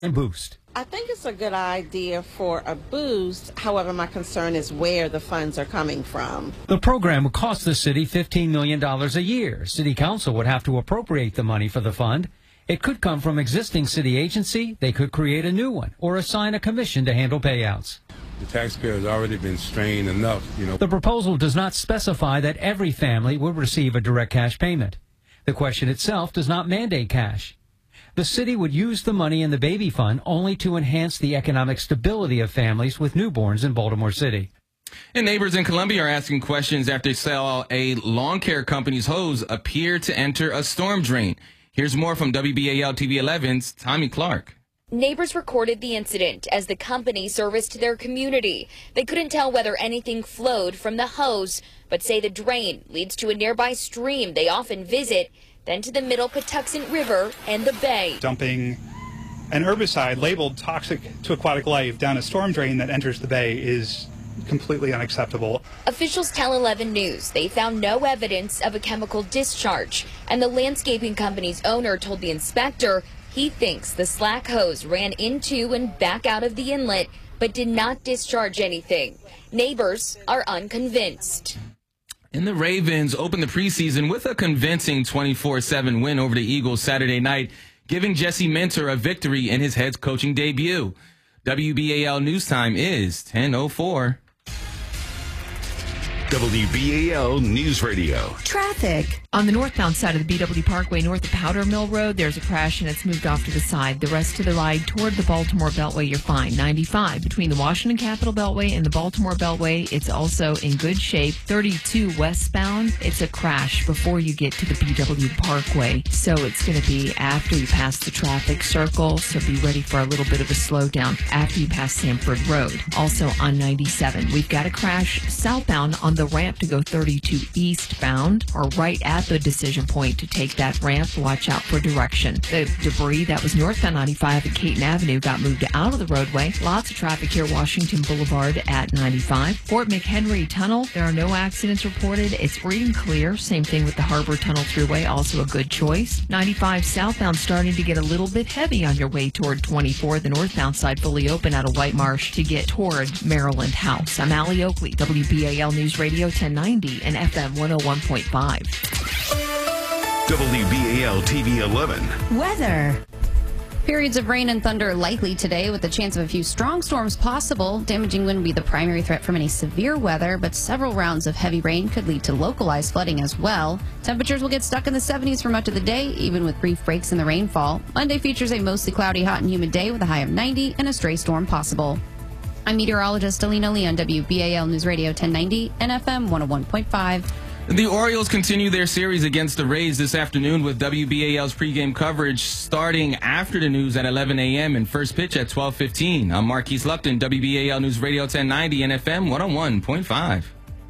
and boost. I think it's a good idea for a boost. However, my concern is where the funds are coming from. The program would cost the city $15 million a year. City Council would have to appropriate the money for the fund. It could come from existing city agency. They could create a new one or assign a commission to handle payouts. The taxpayer has already been strained enough, The proposal does not specify that every family will receive a direct cash payment. The question itself does not mandate cash. The city would use the money in the baby fund only to enhance the economic stability of families with newborns in Baltimore City. And neighbors in Columbia are asking questions after they saw a lawn care company's hose appear to enter a storm drain. Here's more from WBAL TV 11's Tommy Clark. Neighbors recorded the incident as the company serviced their community. They couldn't tell whether anything flowed from the hose, but say the drain leads to a nearby stream they often visit, then to the Middle Patuxent River and the bay. Dumping an herbicide labeled toxic to aquatic life down a storm drain that enters the bay is completely unacceptable. Officials tell 11 News they found no evidence of a chemical discharge, and the landscaping company's owner told the inspector he thinks the slack hose ran into and back out of the inlet but did not discharge anything. Neighbors are unconvinced. And the Ravens opened the preseason with a convincing 24-7 win over the Eagles Saturday night, giving Jesse Minter a victory in his head coaching debut. WBAL News Time is 10:04. WBAL News Radio. Traffic. On the northbound side of the BW Parkway north of Powder Mill Road, there's a crash and it's moved off to the side. The rest of the ride toward the Baltimore Beltway, you're fine. 95 between the Washington Capitol Beltway and the Baltimore Beltway, it's also in good shape. 32 westbound, it's a crash before you get to the BW Parkway. So it's going to be after you pass the traffic circle, so be ready for a little bit of a slowdown after you pass Sanford Road. Also on 97, we've got a crash southbound on the ramp to go 32 eastbound, or right at the decision point to take that ramp. Watch out for direction. The debris that was northbound 95 at Caton Avenue got moved out of the roadway. Lots of traffic here, Washington Boulevard at 95. Fort McHenry Tunnel, there are no accidents reported. It's reading clear. Same thing with the Harbor Tunnel Thruway, also a good choice. 95 southbound starting to get a little bit heavy on your way toward 24. The northbound side fully open out of White Marsh to get toward Maryland House. I'm Allie Oakley, WBAL News Radio 1090 and FM 101.5. WBAL TV 11. Weather. Periods of rain and thunder likely today with the chance of a few strong storms possible. Damaging wind will be the primary threat from any severe weather, but several rounds of heavy rain could lead to localized flooding as well. Temperatures will get stuck in the 70s for much of the day, even with brief breaks in the rainfall. Monday features a mostly cloudy, hot, and humid day with a high of 90 and a stray storm possible. I'm meteorologist Alina Lee on WBAL News Radio 1090 and FM 101.5. The Orioles continue their series against the Rays this afternoon with WBAL's pregame coverage starting after the news at 11 a.m. and first pitch at 12:15. I'm Marquise Lupton, WBAL News Radio 1090 and FM 101.5.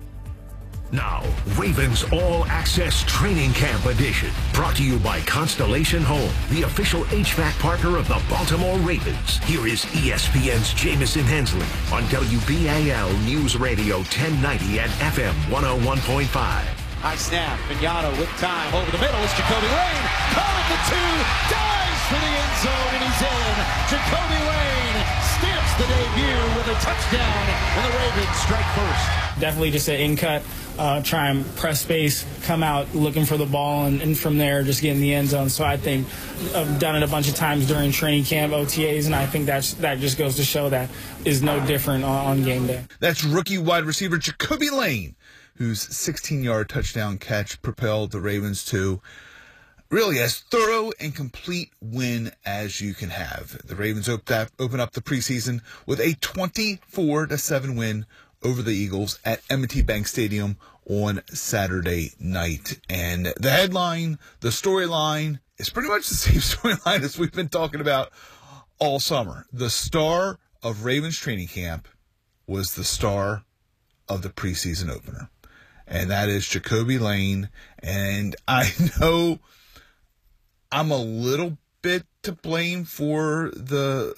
Now, Ravens All Access Training Camp Edition. Brought to you by Constellation Home, the official HVAC partner of the Baltimore Ravens. Here is ESPN's Jamison Hensley on WBAL News Radio 1090 and FM 101.5. High snap, Vignano with time, over the middle is Jacoby Lane, caught at the 2, dives for the end zone, and he's in. Jacoby Lane stamps the debut with a touchdown, and the Ravens strike first. Definitely just an in-cut, try and press space, come out looking for the ball, and from there just get in the end zone. So I think I've done it a bunch of times during training camp, OTAs, and I think that just goes to show that is no different on game day. That's rookie wide receiver Jacoby Lane, whose 16-yard touchdown catch propelled the Ravens to really as thorough and complete win as you can have. The Ravens open up the preseason with a 24-7 win over the Eagles at M&T Bank Stadium on Saturday night. And the headline, the storyline, is pretty much the same storyline as we've been talking about all summer. The star of Ravens training camp was the star of the preseason opener, and that is Jacoby Lane. And I know I'm a little bit to blame for the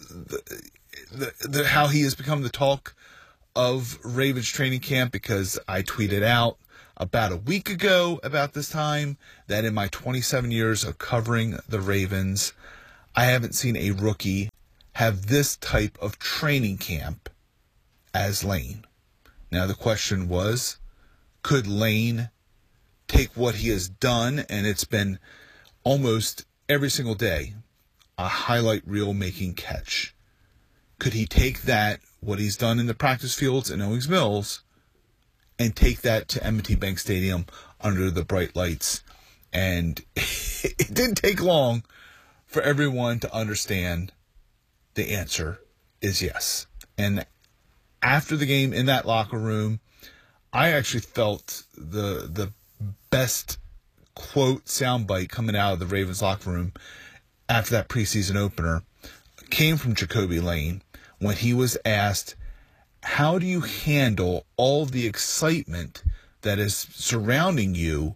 how he has become the talk of Ravens training camp, because I tweeted out about a week ago about this time that in my 27 years of covering the Ravens, I haven't seen a rookie have this type of training camp as Lane. Now, the question was, could Lane take what he has done, and it's been almost every single day, a highlight reel making catch? Could he take that, what he's done in the practice fields in Owings Mills, and take that to M&T Bank Stadium under the bright lights? And it didn't take long for everyone to understand the answer is yes. And after the game in that locker room, I actually felt the best quote soundbite coming out of the Ravens locker room after that preseason opener came from Jacoby Lane when he was asked, how do you handle all the excitement that is surrounding you,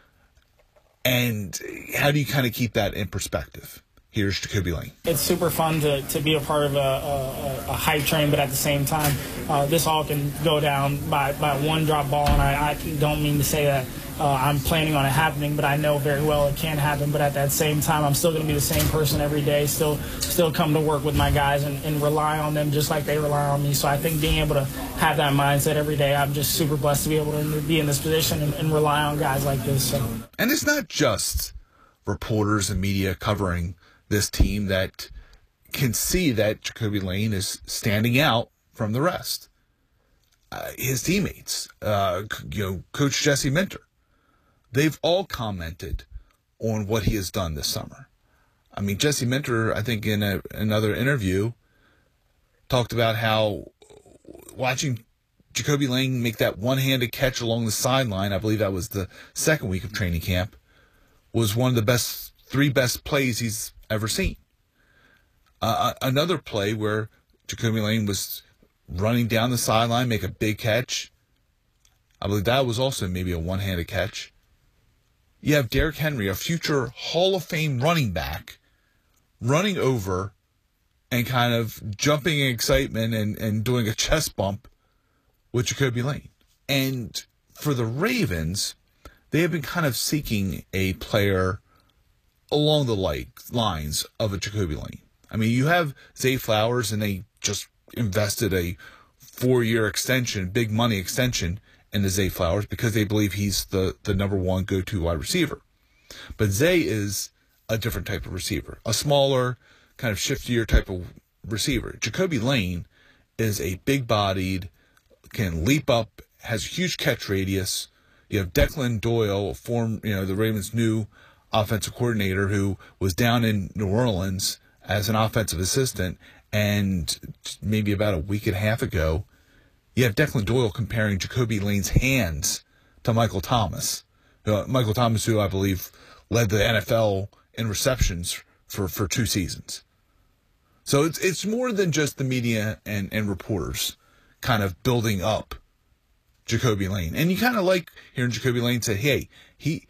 and how do you kind of keep that in perspective? Here's Jacoby Lane. It's super fun to be a part of a hype train, but at the same time, this all can go down by one drop ball, and I don't mean to say that I'm planning on it happening, but I know very well it can happen. But at that same time, I'm still going to be the same person every day, still come to work with my guys and rely on them just like they rely on me. So I think being able to have that mindset every day, I'm just super blessed to be able to be in this position and rely on guys like this. So. And it's not just reporters and media covering this team that can see that Jacoby Lane is standing out from the rest. His teammates, Coach Jesse Minter, they've all commented on what he has done this summer. I mean, Jesse Minter, I think in another interview, talked about how watching Jacoby Lane make that one-handed catch along the sideline, I believe that was the second week of training camp, was one of the three best plays he's ever seen. Another play where Jacoby Lane was running down the sideline, make a big catch. I believe that was also maybe a one-handed catch. You have Derrick Henry, a future Hall of Fame running back, running over and kind of jumping in excitement and doing a chest bump with Jacoby Lane. And for the Ravens, they have been kind of seeking a player along the lines of a Jacoby Lane. I mean, you have Zay Flowers, and they just invested a 4-year extension, big money extension, into Zay Flowers because they believe he's the number one go-to wide receiver. But Zay is a different type of receiver, a smaller, kind of shiftier type of receiver. Jacoby Lane is a big-bodied, can leap up, has a huge catch radius. You have Declan Doyle, the Ravens' new offensive coordinator, who was down in New Orleans as an offensive assistant, and maybe about a week and a half ago, you have Declan Doyle comparing Jacoby Lane's hands to Michael Thomas. Michael Thomas, who I believe led the NFL in receptions for 2 seasons. So it's more than just the media and reporters kind of building up Jacoby Lane. And you kind of like hearing Jacoby Lane say, hey, he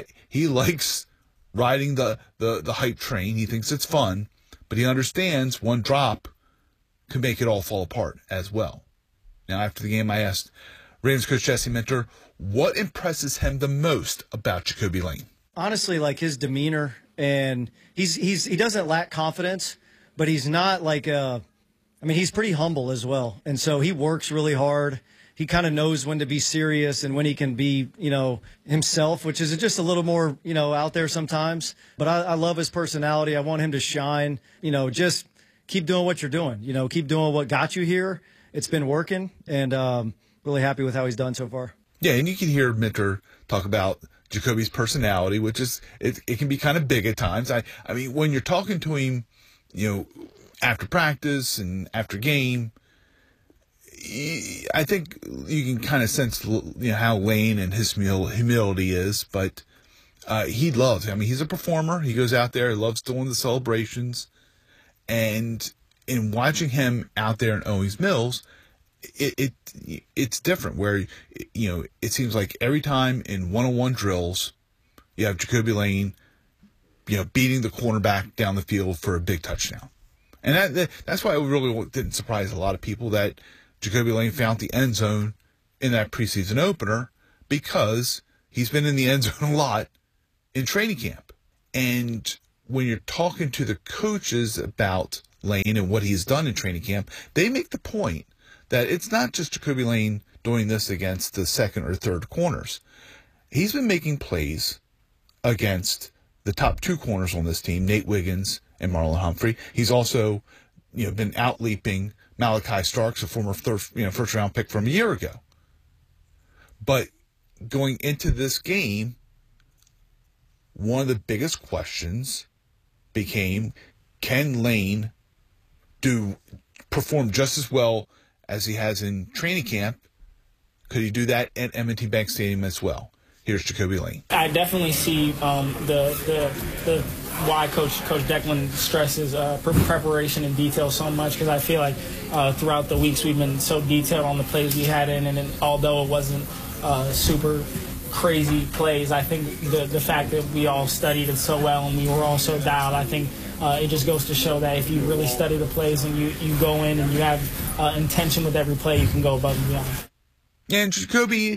likes riding the hype train. He thinks it's fun, but he understands one drop can make it all fall apart as well. Now, after the game, I asked Ravens coach Jesse Minter what impresses him the most about Jacoby Lane. Honestly, like his demeanor, and he doesn't lack confidence, but he's not like he's pretty humble as well. And so he works really hard. He kind of knows when to be serious and when he can be, himself, which is just a little more, out there sometimes. But I love his personality. I want him to shine. Just keep doing what you're doing. Keep doing what got you here. It's been working, and really happy with how he's done so far. Yeah, and you can hear Minter talk about Jacoby's personality, which is it can be kind of big at times. I mean, when you're talking to him, after practice and after game, I think you can kind of sense how Lane and his humility is, but he loves. I mean, he's a performer. He goes out there, he loves doing the celebrations, and in watching him out there in Owings Mills, it's different. Where it seems like every time in one-on-one drills, you have Jacoby Lane, beating the cornerback down the field for a big touchdown, and that's why it really didn't surprise a lot of people that Jacoby Lane found the end zone in that preseason opener, because he's been in the end zone a lot in training camp. And when you're talking to the coaches about Lane and what he's done in training camp, they make the point that it's not just Jacoby Lane doing this against the second or third corners. He's been making plays against the top two corners on this team, Nate Wiggins and Marlon Humphrey. He's also, been out-leaping Malachi Starks, a former first-round pick from a year ago. But going into this game, one of the biggest questions became, can Lane perform just as well as he has in training camp? Could he do that at M&T Bank Stadium as well? Here's Jacoby Lane. I definitely see the why Coach Declan stresses preparation and detail so much, because I feel like throughout the weeks we've been so detailed on the plays we had in, and although it wasn't super crazy plays, I think the fact that we all studied it so well and we were all so dialed, I think it just goes to show that if you really study the plays and you go in and you have intention with every play, you can go above and beyond. And Jacoby,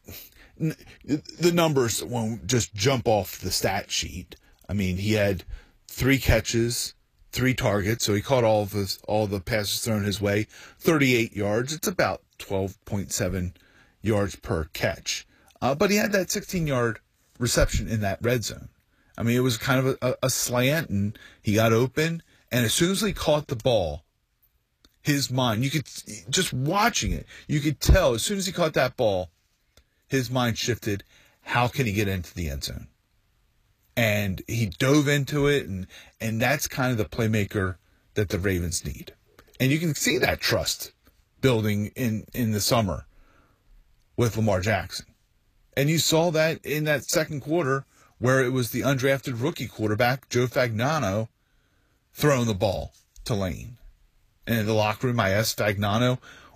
the numbers won't just jump off the stat sheet. He had 3 catches, 3 targets, so he caught all the passes thrown his way, 38 yards. It's about 12.7 yards per catch. But he had that 16-yard reception in that red zone. It was kind of a slant, and he got open, and as soon as he caught the ball, his mind, you could, just watching it, you could tell as soon as he caught that ball, his mind shifted. How can he get into the end zone? And he dove into it, and that's kind of the playmaker that the Ravens need. And you can see that trust building in the summer with Lamar Jackson. And you saw that in that second quarter where it was the undrafted rookie quarterback, Joe Fagnano, throwing the ball to Lane. And in the locker room, I asked Fagnano,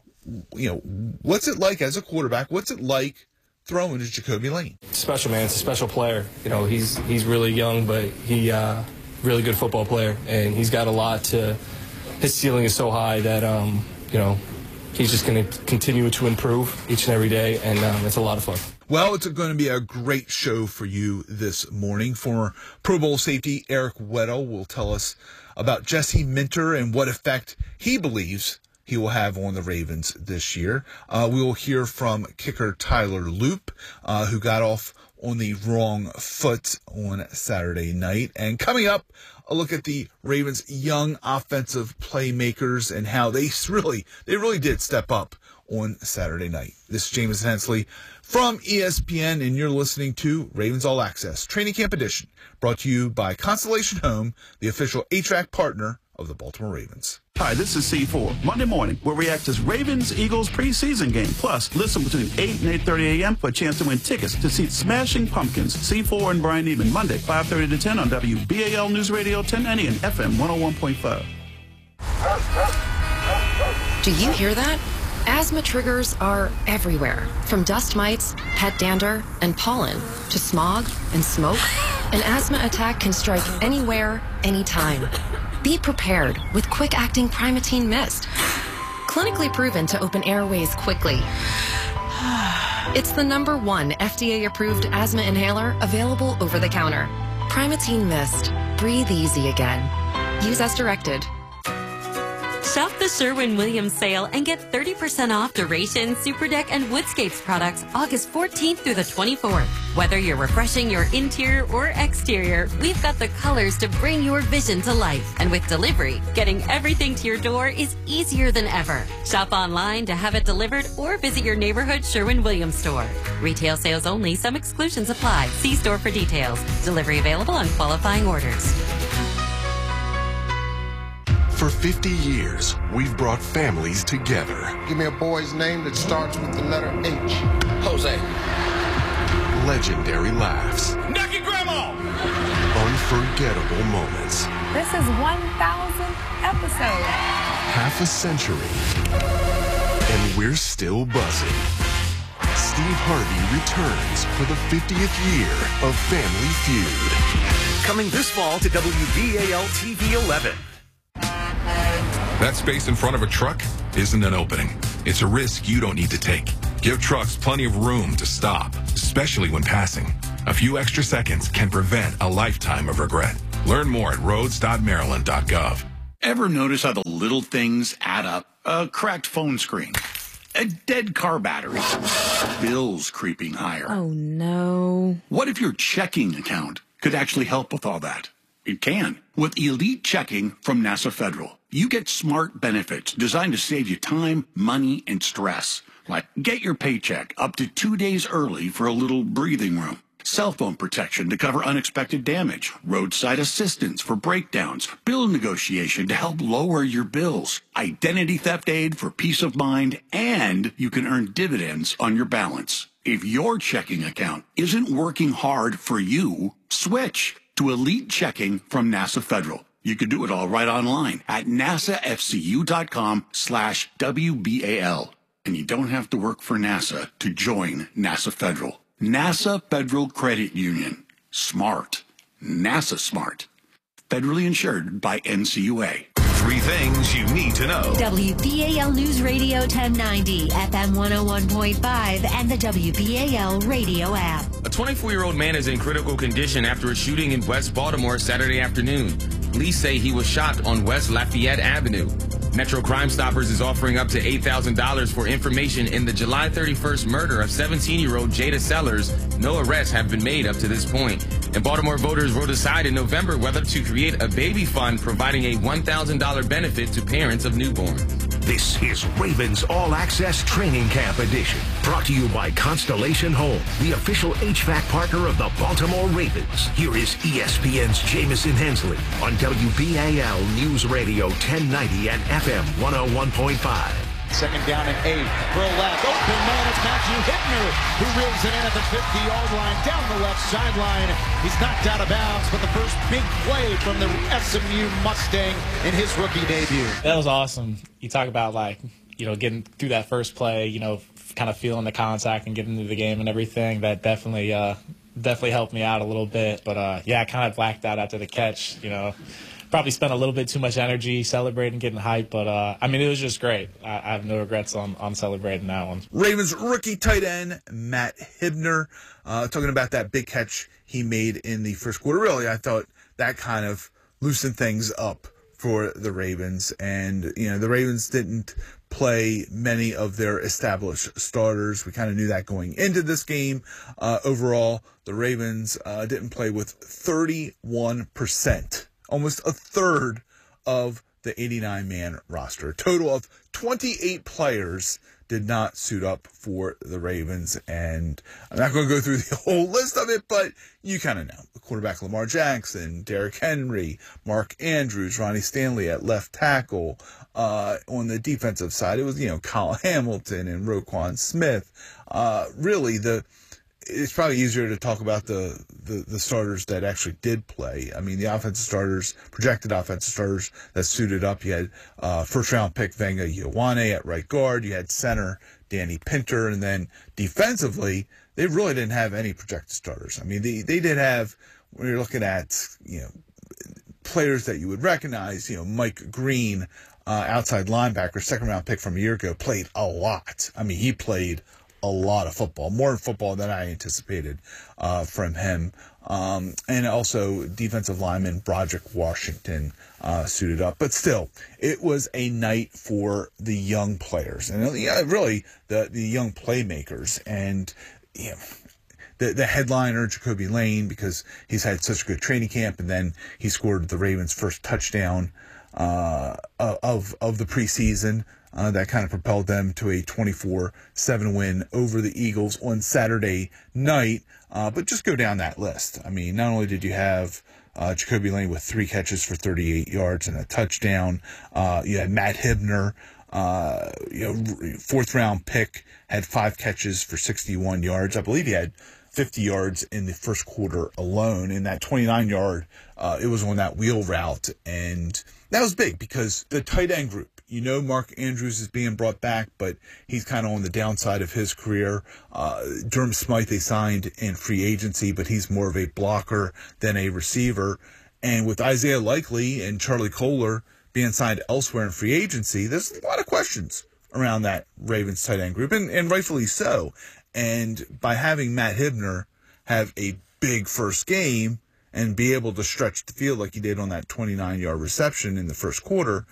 what's it like as a quarterback? What's it like throwing to Jacoby Lane? Special, man. It's a special player. He's really young, but he really good football player, and he's got a lot to. His ceiling is so high that he's just going to continue to improve each and every day, and it's a lot of fun. Well, it's going to be a great show for you this morning. Former Pro Bowl safety Eric Weddle will tell us about Jesse Minter and what effect he believes he will have on the Ravens this year. We will hear from kicker Tyler Loop, who got off on the wrong foot on Saturday night. And coming up, a look at the Ravens' young offensive playmakers and how they really did step up on Saturday night. This is Jameson Hensley from ESPN, and you're listening to Ravens All Access Training Camp Edition, brought to you by Constellation Home, the official HVAC partner of the Baltimore Ravens. Hi, this is C4. Monday morning, we'll react to Ravens-Eagles preseason game. Plus, listen between 8 and 8:30 a.m. for a chance to win tickets to see Smashing Pumpkins, C4 and Brian Neiman, Monday, 5:30 to 10 on WBAL News Radio 1090 and FM 101.5. Do you hear that? Asthma triggers are everywhere, from dust mites, pet dander, and pollen, to smog and smoke. An asthma attack can strike anywhere, anytime. Be prepared with quick-acting Primatene Mist. Clinically proven to open airways quickly. It's the #1 FDA-approved asthma inhaler available over the counter. Primatene Mist. Breathe easy again. Use as directed. Shop the Sherwin-Williams sale and get 30% off Duration, Superdeck, and Woodscapes products August 14th through the 24th. Whether you're refreshing your interior or exterior, we've got the colors to bring your vision to life. And with delivery, getting everything to your door is easier than ever. Shop online to have it delivered or visit your neighborhood Sherwin-Williams store. Retail sales only. Some exclusions apply. See store for details. Delivery available on qualifying orders. For 50 years, we've brought families together. Give me a boy's name that starts with the letter H. Jose. Legendary laughs. Nucky Grandma! Unforgettable moments. This is 1,000th episode. Half a century. And we're still buzzing. Steve Harvey returns for the 50th year of Family Feud. Coming this fall to WBAL TV 11. That space in front of a truck isn't an opening. It's a risk you don't need to take. Give trucks plenty of room to stop, especially when passing. A few extra seconds can prevent a lifetime of regret. Learn more at roads.maryland.gov. Ever notice how the little things add up? A cracked phone screen, a dead car battery, bills creeping higher. Oh, no. What if your checking account could actually help with all that? It can. With Elite Checking from NASA Federal, you get smart benefits designed to save you time, money, and stress. Like get your paycheck up to 2 days early for a little breathing room. Cell phone protection to cover unexpected damage, roadside assistance for breakdowns, bill negotiation to help lower your bills, identity theft aid for peace of mind, and you can earn dividends on your balance. If your checking account isn't working hard for you, switch to Elite Checking from NASA Federal. You can do it all right online at nasafcu.com/WBAL. And you don't have to work for NASA to join NASA Federal. NASA Federal Credit Union. Smart. NASA smart. Federally insured by NCUA. 3 things you need to know. WBAL News Radio 1090, FM 101.5, and the WBAL radio app. A 24-year-old man is in critical condition after a shooting in West Baltimore Saturday afternoon. Police say he was shot on West Lafayette Avenue. Metro Crime Stoppers is offering up to $8,000 for information in the July 31st murder of 17-year-old Jada Sellers. No arrests have been made up to this point. And Baltimore voters will decide in November whether to create a baby fund providing a $1,000 benefit to parents of newborns. This is Ravens All Access Training Camp Edition. Brought to you by Constellation Home, the official HVAC partner of the Baltimore Ravens. Here is ESPN's Jamison Hensley on WBAL News Radio 1090 and FM 101.5. Second down and 8. Throw left. Open man. It's Matthew Hibner who reels it in at the 50-yard line down the left sideline. He's knocked out of bounds, but the first big play from the SMU Mustang in his rookie debut. That was awesome. You talk about, getting through that first play, kind of feeling the contact and getting into the game and everything. That definitely helped me out a little bit. But, I kind of blacked out after the catch, Probably spent a little bit too much energy celebrating, getting hyped, but it was just great. I have no regrets on celebrating that one. Ravens rookie tight end Matt Hibner, talking about that big catch he made in the first quarter. Really, I thought that kind of loosened things up for the Ravens, and the Ravens didn't play many of their established starters. We kind of knew that going into this game. Overall, the Ravens didn't play with 31%. Almost a third of the 89-man roster. A total of 28 players did not suit up for the Ravens. And I'm not going to go through the whole list of it, but you kind of know. The quarterback Lamar Jackson, Derrick Henry, Mark Andrews, Ronnie Stanley at left tackle. On the defensive side, it was, Kyle Hamilton and Roquan Smith. It's probably easier to talk about the starters that actually did play. I mean, the offensive starters, projected offensive starters that suited up. You had first-round pick Venga Ioane at right guard. You had center Danny Pinter. And then defensively, they really didn't have any projected starters. I mean, they did have, when you're looking at, players that you would recognize, Mike Green, outside linebacker, second-round pick from a year ago, played a lot. I mean, he played a lot of football, more football than I anticipated from him. And also defensive lineman Broderick Washington suited up. But still, it was a night for the young players and really the young playmakers. And the headliner, Jacoby Lane, because he's had such a good training camp, and then he scored the Ravens' first touchdown of the preseason. That kind of propelled them to a 24-7 win over the Eagles on Saturday night. But just go down that list. I mean, not only did you have Jacoby Lane with 3 catches for 38 yards and a touchdown, you had Matt Hibner, fourth-round pick, had 5 catches for 61 yards. I believe he had 50 yards in the first quarter alone. In that 29-yard, it was on that wheel route. And that was big because the tight end group, Mark Andrews is being brought back, but he's kind of on the downside of his career. Durham Smythe they signed in free agency, but he's more of a blocker than a receiver. And with Isaiah Likely and Charlie Kohler being signed elsewhere in free agency, there's a lot of questions around that Ravens tight end group, and rightfully so. And by having Matt Hibner have a big first game and be able to stretch the field like he did on that 29-yard reception in the first quarter,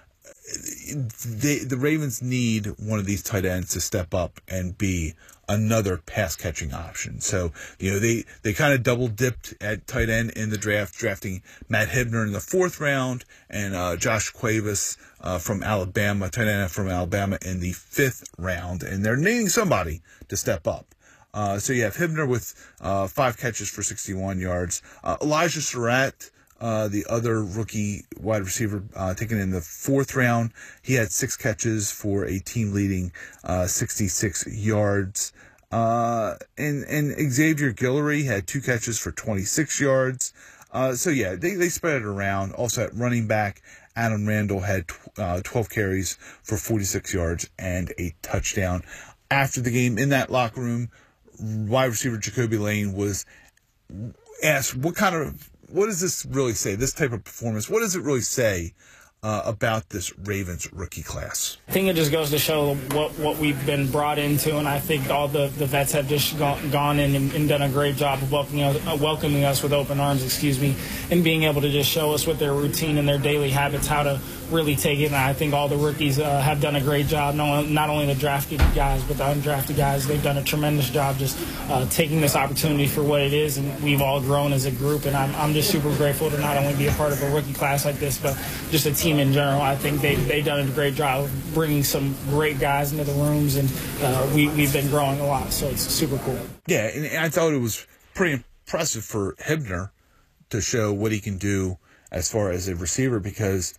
the Ravens need one of these tight ends to step up and be another pass-catching option. So, they kind of double-dipped at tight end in the draft, drafting Matt Hibner in the 4th round and Josh Cuevas from Alabama, tight end from Alabama, in the 5th round. And they're needing somebody to step up. So you have Hibner with 5 catches for 61 yards. Elijah Surratt, the other rookie wide receiver taken in the 4th round, he had 6 catches for a team-leading 66 yards. And Xavier Guillory had 2 catches for 26 yards. They spread it around. Also at running back, Adam Randall had 12 carries for 46 yards and a touchdown. After the game, in that locker room, wide receiver Jacoby Lane was asked, what does this really say, this type of performance? What does it really say about this Ravens rookie class? I think it just goes to show what we've been brought into, and I think all the vets have just gone in and done a great job of welcoming us with open arms, and being able to just show us with their routine and their daily habits how to really take it. And I think all the rookies have done a great job, not only the drafted guys, but the undrafted guys. They've done a tremendous job just taking this opportunity for what it is, and we've all grown as a group, and I'm just super grateful to not only be a part of a rookie class like this, but just a team in general. I think they've done a great job of bringing some great guys into the rooms, and we've been growing a lot, so it's super cool. Yeah, and I thought it was pretty impressive for Hibner to show what he can do as far as a receiver, because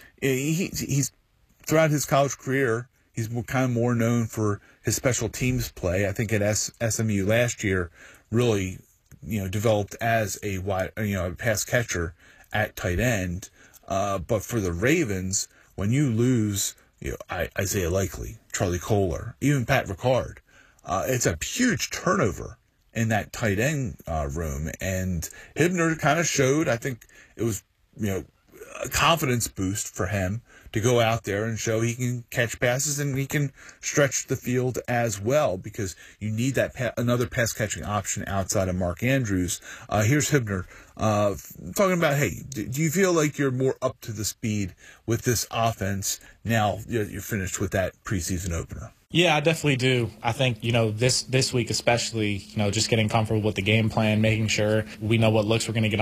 he's throughout his college career, he's kind of more known for his special teams play. I think at SMU last year really, developed as a pass catcher at tight end. But for the Ravens, when you lose, Isaiah Likely, Charlie Kohler, even Pat Ricard, it's a huge turnover in that tight end room. And Hibner kind of showed, I think it was, a confidence boost for him to go out there and show he can catch passes and he can stretch the field as well, because you need that another pass catching option outside of Mark Andrews. Here's Hibner talking about, hey, do you feel like you're more up to the speed with this offense now you're finished with that preseason opener? Yeah, I definitely do. I think, this week especially, just getting comfortable with the game plan, making sure we know what looks we're going to get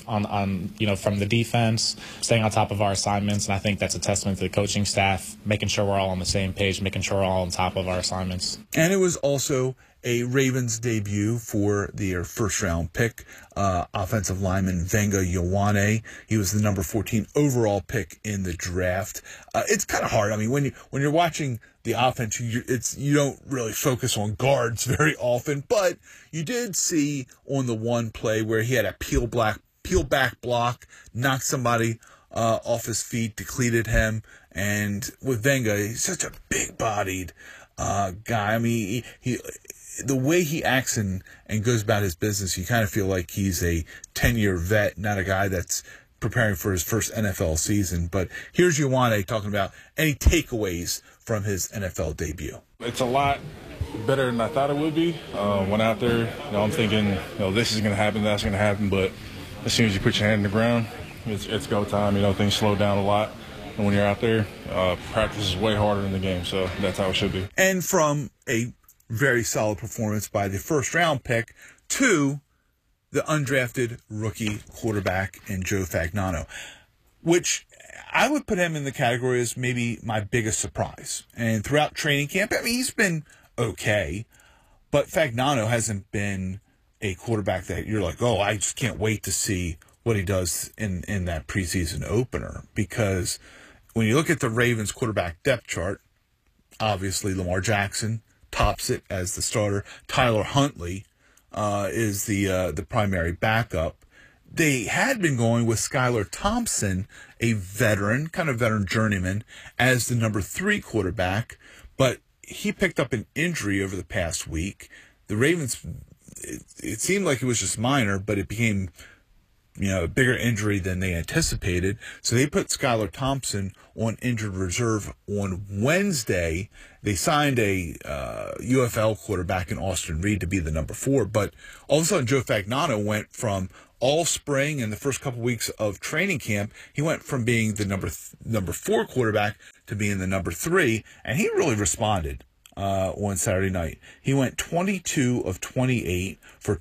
on from the defense, staying on top of our assignments. And I think that's a testament to the coaching staff, making sure we're all on the same page, making sure we're all on top of our assignments. And it was also a Ravens debut for their first-round pick, offensive lineman Venga Ioane. He was the number 14 overall pick in the draft. It's kind of hard. I mean, when you're watching the offense, you don't really focus on guards very often, but you did see on the one play where he had a peel back block, knocked somebody off his feet, depleted him, and with Venga, he's such a big-bodied guy. I mean, he the way he acts and goes about his business, you kind of feel like he's a 10-year vet, not a guy that's preparing for his first NFL season. But here's Ioane talking about any takeaways from his NFL debut. It's a lot better than I thought it would be. Went out there, I'm thinking, this is going to happen, that's going to happen. But as soon as you put your hand in the ground, it's go time. Things slow down a lot. And when you're out there, practice is way harder than the game. So that's how it should be. And from a very solid performance by the first-round pick to the undrafted rookie quarterback in Joe Fagnano, which I would put him in the category as maybe my biggest surprise. And throughout training camp, I mean, he's been okay, but Fagnano hasn't been a quarterback that you're like, oh, I just can't wait to see what he does in that preseason opener. Because when you look at the Ravens quarterback depth chart, obviously Lamar Jackson tops it as the starter. Tyler Huntley is the primary backup. They had been going with Skylar Thompson, a veteran, kind of veteran journeyman, as the number 3 quarterback, but he picked up an injury over the past week. The Ravens, it seemed like it was just minor, but it became a bigger injury than they anticipated. So they put Skylar Thompson on injured reserve on Wednesday. They signed a UFL quarterback in Austin Reed to be the number 4, but all of a sudden Joe Fagnano went from all spring and the first couple weeks of training camp, he went from being the number 4 quarterback to being the number 3, and he really responded on Saturday night. He went 22 of 28 for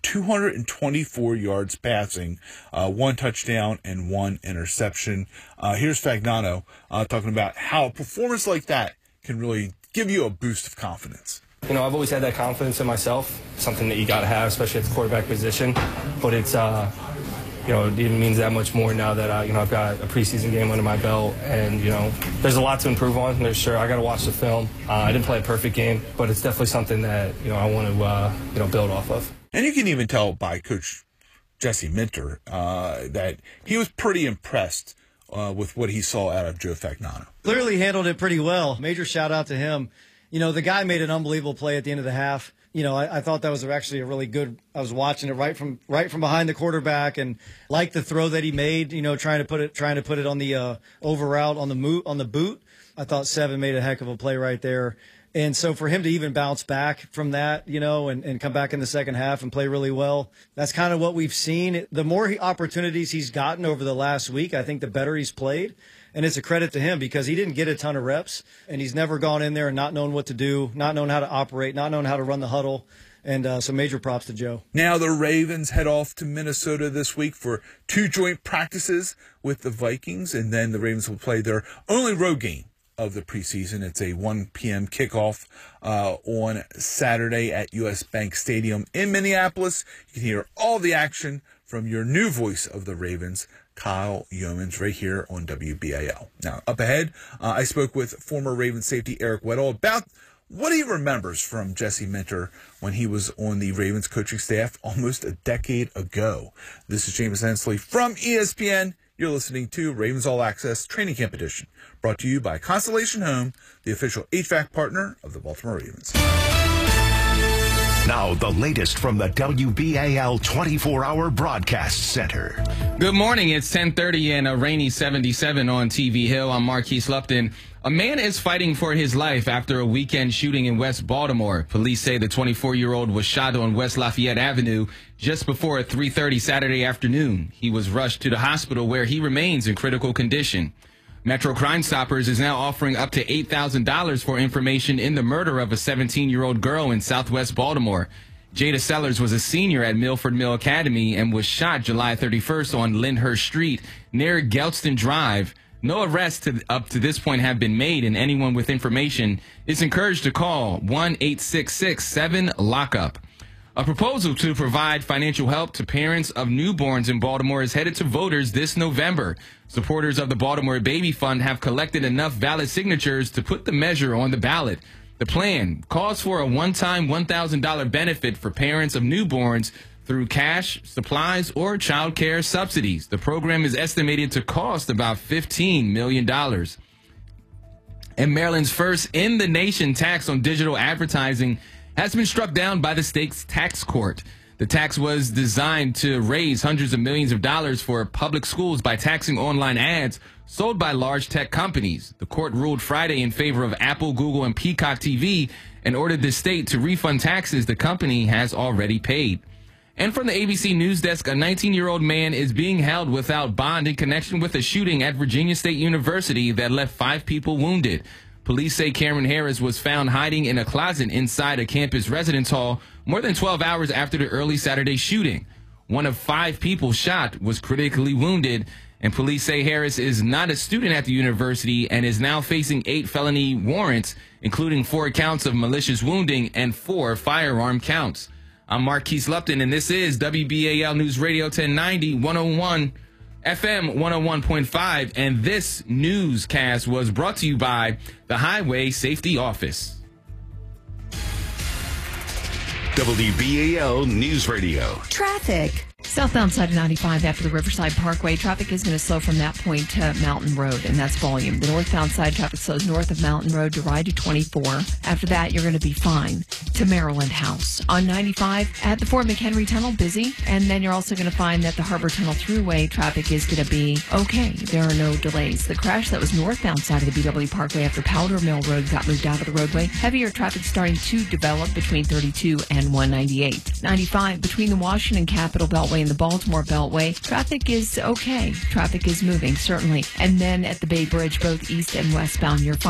224 yards passing, 1 touchdown and 1 interception. Here's Fagnano talking about how a performance like that can really give you a boost of confidence. You know, I've always had that confidence in myself, something that you got to have, especially at the quarterback position. But it's, you know, it even means that much more now that, you know, I've got a preseason game under my belt. And, you know, there's a lot to improve on. There's sure I got to watch the film. I didn't play a perfect game, but it's definitely something that, you know, I want to, you know, build off of. And you can even tell by Coach Jesse Minter that he was pretty impressed with what he saw out of Joe Fagnano. Clearly handled it pretty well. Major shout out to him. You know, the guy made an unbelievable play at the end of the half. You know, I thought that was actually a really good. I was watching it right from behind the quarterback, and liked the throw that he made. You know, trying to put it on the over route on the boot. I thought Seven made a heck of a play right there. And so for him to even bounce back from that, you know, and come back in the second half and play really well, that's kind of what we've seen. The more opportunities he's gotten over the last week, I think the better he's played. And it's a credit to him because he didn't get a ton of reps, and he's never gone in there and not known what to do, not known how to operate, not known how to run the huddle. And so major props to Joe. Now the Ravens head off to Minnesota this week for 2 joint practices with the Vikings, and then the Ravens will play their only road game of the preseason. It's a 1 p.m. kickoff on Saturday at US Bank Stadium in Minneapolis. You can hear all the action from your new voice of the Ravens, Kyle Yeomans, right here on WBAL. Now, up ahead, I spoke with former Ravens safety Eric Weddle about what he remembers from Jesse Minter when he was on the Ravens coaching staff almost a decade ago. This is James Hensley from ESPN. You're listening to Ravens All Access Training Camp Edition, brought to you by Constellation Home, the official HVAC partner of the Baltimore Ravens. Now, the latest from the WBAL 24-hour broadcast center. Good morning. It's 10:30 and a rainy 77 on TV Hill. I'm Marquise Lupton. A man is fighting for his life after a weekend shooting in West Baltimore. Police say the 24-year-old was shot on West Lafayette Avenue just before 3:30 Saturday afternoon. He was rushed to the hospital where he remains in critical condition. Metro Crime Stoppers is now offering up to $8,000 for information in the murder of a 17-year-old girl in Southwest Baltimore. Jada Sellers was a senior at Milford Mill Academy and was shot July 31st on Lyndhurst Street near Gelston Drive. No arrests up to this point have been made, and anyone with information is encouraged to call 1-866-7-LOCK-UP. A proposal to provide financial help to parents of newborns in Baltimore is headed to voters this November. Supporters of the Baltimore Baby Fund have collected enough valid signatures to put the measure on the ballot. The plan calls for a one-time $1,000 benefit for parents of newborns through cash, supplies, or child care subsidies. The program is estimated to cost about $15 million. And Maryland's first in-the-nation tax on digital advertising has been struck down by the state's tax court. The tax was designed to raise hundreds of millions of dollars for public schools by taxing online ads sold by large tech companies. The court ruled Friday in favor of Apple, Google, and Peacock TV and ordered the state to refund taxes the company has already paid. And from the ABC News Desk, a 19-year-old man is being held without bond in connection with a shooting at Virginia State University that left 5 people wounded. Police say Cameron Harris was found hiding in a closet inside a campus residence hall more than 12 hours after the early Saturday shooting. One of 5 people shot was critically wounded, and police say Harris is not a student at the university and is now facing 8 felony warrants, including 4 counts of malicious wounding and 4 firearm counts. I'm Marquise Lupton, and this is WBAL News Radio 1090, 101 FM 101.5, and this newscast was brought to you by the Highway Safety Office. WBAL News Radio. Traffic. Southbound side of 95 after the Riverside Parkway, traffic is going to slow from that point to Mountain Road, and that's volume. The northbound side traffic slows north of Mountain Road to Ride to 24. After that, you're going to be fine to Maryland House. On 95 at the Fort McHenry Tunnel, busy, and then you're also going to find that the Harbor Tunnel Thruway traffic is going to be okay. There are no delays. The crash that was northbound side of the BW Parkway after Powder Mill Road got moved out of the roadway. Heavier traffic starting to develop between 32 and 198. 95 between the Washington Capitol Beltway Beltway and the Baltimore Beltway, traffic is okay. Traffic is moving, certainly. And then at the Bay Bridge, both east and westbound, you're fine.